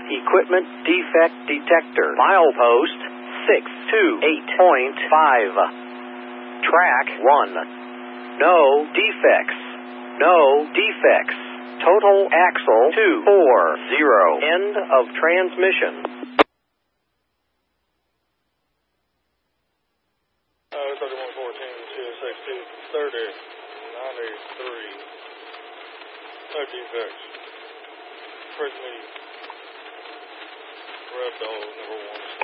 Equipment defect detector. Milepost 628.5. Track 1. No defects. No defects. Total axle 240. End of transmission. 3114, CSX 230, 93. No defects. Presently, Red Dog number 1.